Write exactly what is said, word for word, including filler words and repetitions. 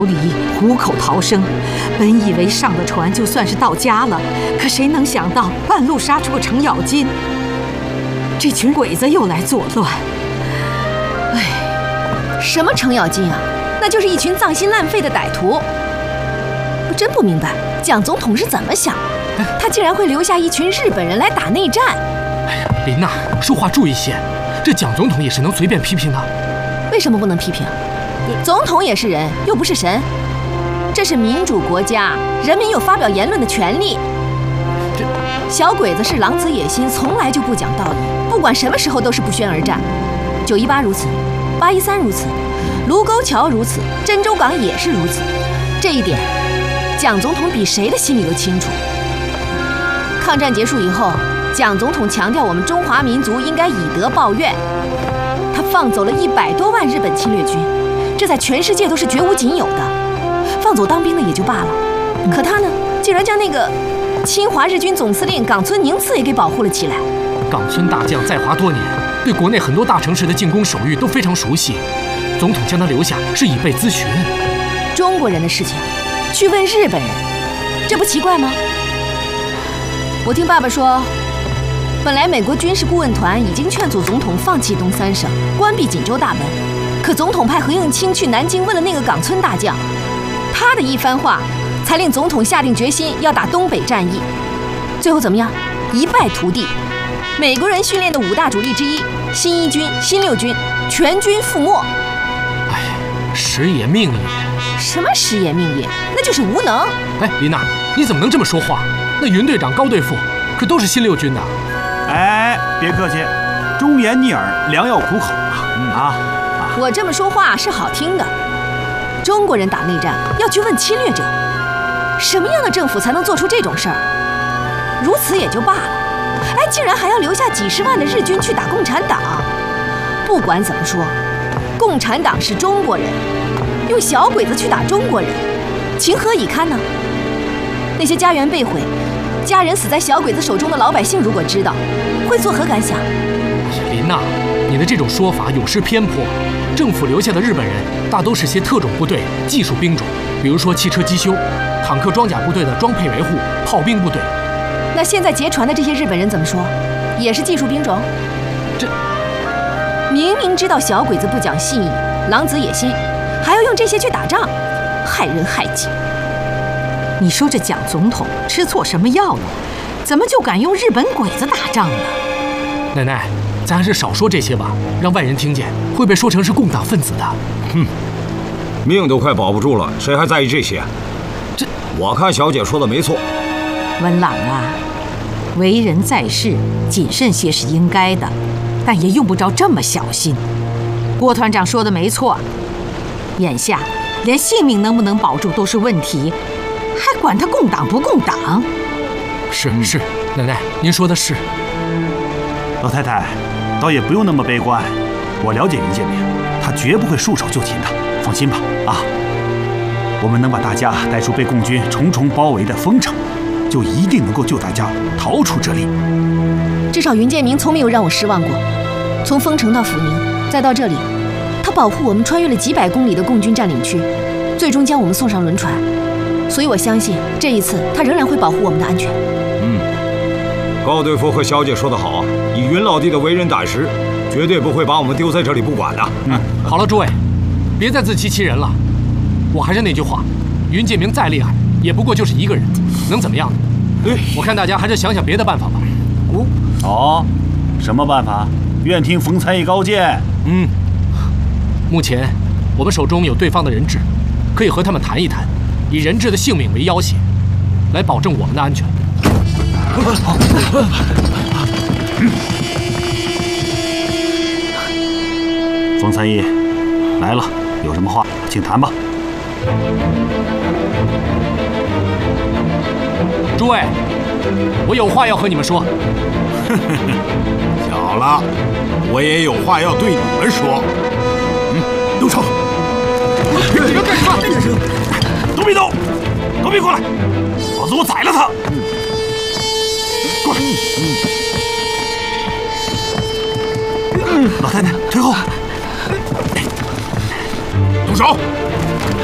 里虎口逃生，本以为上了船就算是到家了，可谁能想到半路杀出个程咬金，这群鬼子又来作乱。哎， 什么程咬金啊？那就是一群脏心烂肺的歹徒。我真不明白蒋总统是怎么想的，他竟然会留下一群日本人来打内战。 哎呀，琳娜，说话注意些，这蒋总统也是能随便批评的。 为什么不能批评？总统也是人，又不是神。这是民主国家，人民有发表言论的权利。 这小鬼子是狼子野心，从来就不讲道义，不管什么时候都是不宣而战。九一八如此，八一三如此，卢沟桥如此，珍珠港也是如此。这一点，蒋总统比谁的心里都清楚。抗战结束以后，蒋总统强调我们中华民族应该以德报怨，他放走了一百多万日本侵略军，这在全世界都是绝无仅有的。放走当兵的也就罢了，可他呢，竟然将那个侵华日军总司令冈村宁次也给保护了起来。 冈村大将在华多年，对国内很多大城市的进攻手谕都非常熟悉，总统将他留下是以备咨询。 中国人的事情，去问日本人，这不奇怪吗？我听爸爸说，本来美国军事顾问团已经劝阻总统放弃东三省，关闭锦州大门，可总统派何应钦去南京问了那个冈村大将，他的一番话，才令总统下定决心要打东北战役。最后怎么样？一败涂地。美国人训练的五大主力之一，新一军、新六军，全军覆没。 哎，时也命也。 什么时也命也？那就是无能。 哎，琳娜，你怎么能这么说话？那云队长、高队副可都是新六军的。 哎，别客气，忠言逆耳，良药苦口啊！嗯啊， 我这么说话是好听的。中国人打内战要去问侵略者，什么样的政府才能做出这种事儿？如此也就罢了，哎，竟然还要留下几十万的日军去打共产党。不管怎么说，共产党是中国人，用小鬼子去打中国人，情何以堪呢？那些家园被毁，家人死在小鬼子手中的老百姓，如果知道，会作何感想？ 琳娜，你的这种说法有失偏颇。政府留下的日本人大都是些特种部队、技术兵种，比如说汽车机修、坦克装甲部队的装配维护、炮兵部队。 那现在劫船的这些日本人怎么说？也是技术兵种？ 这明明知道小鬼子不讲信义、狼子野心，还要用这些去打仗，害人害己。 你说这蒋总统吃错什么药了？怎么就敢用日本鬼子打仗呢？ 奶奶，咱还是少说这些吧，让外人听见会被说成是共党分子的。 哼，命都快保不住了，谁还在意这些？ 这， 我看小姐说的没错。 文朗啊，为人在世，谨慎些是应该的，但也用不着这么小心。郭团长说的没错，眼下连性命能不能保住都是问题，还管他共党不共党？ 是是，奶奶，您说的是。 老太太，倒也不用那么悲观。我了解云建明，他绝不会束手就擒的，放心吧。啊，我们能把大家带出被共军重重包围的丰城，就一定能够救大家逃出这里。 至少云建明从没有让我失望过。从丰城到阜宁，再到这里，他保护我们穿越了几百公里的共军占领区，最终将我们送上轮船。所以我相信这一次他仍然会保护我们的安全。 嗯，高队副和小姐说得好，以云老弟的为人胆识，绝对不会把我们丢在这里不管的。 嗯，好了，诸位，别再自欺欺人了。我还是那句话，云建明再厉害，也不过就是一个人，能怎么样呢？ 对， 我看大家还是想想别的办法吧。 哦，哦，什么办法？愿听冯参议高见。 嗯，目前我们手中有对方的人质，可以和他们谈一谈，以人质的性命为要挟，来保证我们的安全。 冯参议来了，有什么话请谈吧。 诸位，我有话要和你们说。 巧了，我也有话要对你们说。嗯，动手！ 你要干什么？ 都别动，都别过来，否则我宰了他！过来！老太太，退后！ 动手！